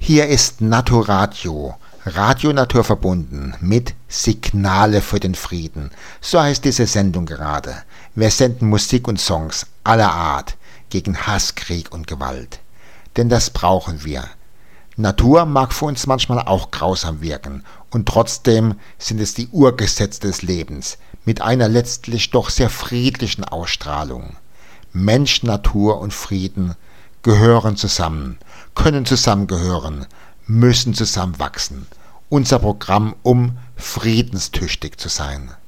Hier ist Naturadio, Radio naturverbunden mit Signale für den Frieden. So heißt diese Sendung gerade. Wir senden Musik und Songs aller Art gegen Hass, Krieg und Gewalt. Denn das brauchen wir. Natur mag für uns manchmal auch grausam wirken und trotzdem sind es die Urgesetze des Lebens mit einer letztlich doch sehr friedlichen Ausstrahlung. Mensch, Natur und Frieden gehören zusammen, können zusammengehören, müssen zusammenwachsen. Unser Programm, um friedenstüchtig zu sein.